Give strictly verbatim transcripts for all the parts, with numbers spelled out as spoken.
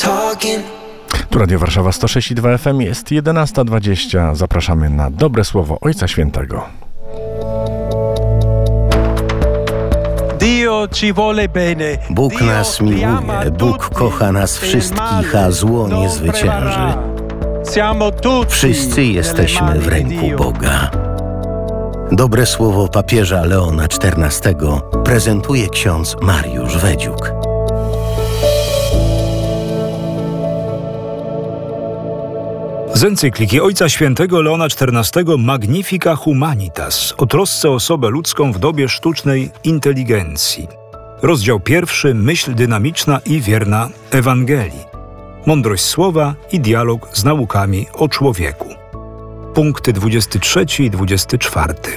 Tu Radio Warszawa sto sześć i dwa F M, jest jedenasta dwadzieścia. Zapraszamy na dobre słowo Ojca Świętego. Bóg nas miłuje, Bóg kocha nas wszystkich, a zło nie zwycięży. Wszyscy jesteśmy w ręku Boga. Dobre słowo papieża Leona czternastego prezentuje ksiądz Mariusz Wedziuk. Z encykliki Ojca Świętego Leona czternastego Magnifica Humanitas o trosce o osobę ludzką w dobie sztucznej inteligencji. Rozdział pierwszy. Myśl dynamiczna i wierna Ewangelii. Mądrość słowa i dialog z naukami o człowieku. Punkty dwudziesty trzeci i dwudziesty czwarty.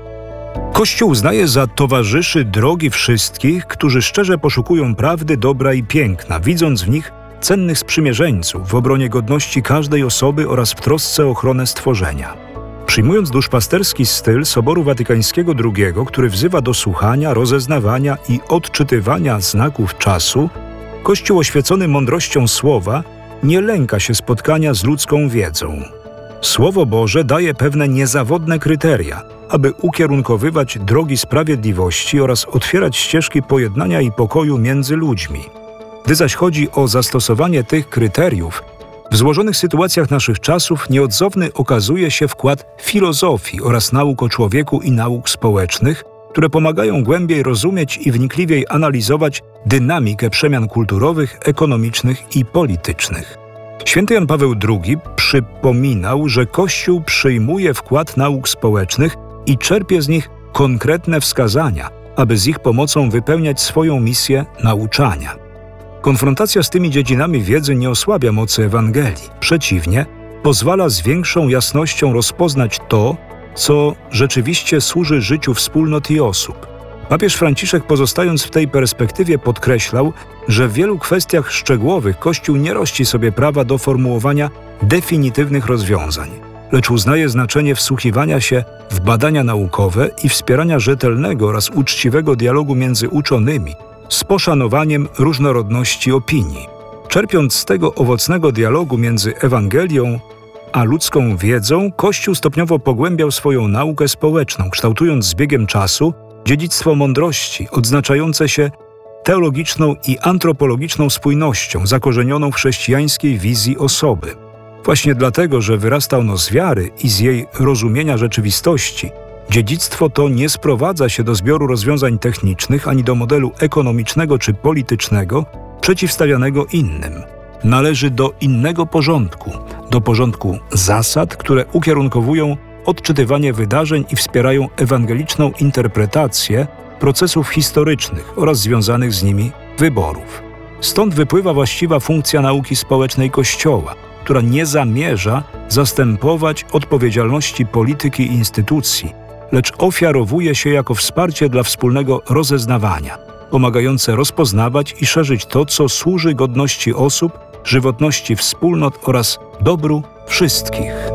Kościół uznaje za towarzyszy drogi wszystkich, którzy szczerze poszukują prawdy, dobra i piękna, widząc w nich cennych sprzymierzeńców w obronie godności każdej osoby oraz w trosce o ochronę stworzenia. Przyjmując duszpasterski styl Soboru Watykańskiego drugiego, który wzywa do słuchania, rozeznawania i odczytywania znaków czasu, Kościół oświecony mądrością słowa nie lęka się spotkania z ludzką wiedzą. Słowo Boże daje pewne niezawodne kryteria, aby ukierunkowywać drogi sprawiedliwości oraz otwierać ścieżki pojednania i pokoju między ludźmi. Gdy zaś chodzi o zastosowanie tych kryteriów, w złożonych sytuacjach naszych czasów nieodzowny okazuje się wkład filozofii oraz nauk o człowieku i nauk społecznych, które pomagają głębiej rozumieć i wnikliwiej analizować dynamikę przemian kulturowych, ekonomicznych i politycznych. Święty Jan Paweł drugi przypominał, że Kościół przyjmuje wkład nauk społecznych i czerpie z nich konkretne wskazania, aby z ich pomocą wypełniać swoją misję nauczania. Konfrontacja z tymi dziedzinami wiedzy nie osłabia mocy Ewangelii. Przeciwnie, pozwala z większą jasnością rozpoznać to, co rzeczywiście służy życiu wspólnot i osób. Papież Franciszek, pozostając w tej perspektywie, podkreślał, że w wielu kwestiach szczegółowych Kościół nie rości sobie prawa do formułowania definitywnych rozwiązań, lecz uznaje znaczenie wsłuchiwania się w badania naukowe i wspierania rzetelnego oraz uczciwego dialogu między uczonymi, z poszanowaniem różnorodności opinii. Czerpiąc z tego owocnego dialogu między Ewangelią a ludzką wiedzą, Kościół stopniowo pogłębiał swoją naukę społeczną, kształtując z biegiem czasu dziedzictwo mądrości, odznaczające się teologiczną i antropologiczną spójnością, zakorzenioną w chrześcijańskiej wizji osoby. Właśnie dlatego, że wyrasta ono z wiary i z jej rozumienia rzeczywistości, dziedzictwo to nie sprowadza się do zbioru rozwiązań technicznych ani do modelu ekonomicznego czy politycznego przeciwstawianego innym. Należy do innego porządku, do porządku zasad, które ukierunkowują odczytywanie wydarzeń i wspierają ewangeliczną interpretację procesów historycznych oraz związanych z nimi wyborów. Stąd wypływa właściwa funkcja nauki społecznej Kościoła, która nie zamierza zastępować odpowiedzialności polityki i instytucji, lecz ofiarowuje się jako wsparcie dla wspólnego rozeznawania, pomagające rozpoznawać i szerzyć to, co służy godności osób, żywotności wspólnot oraz dobru wszystkich.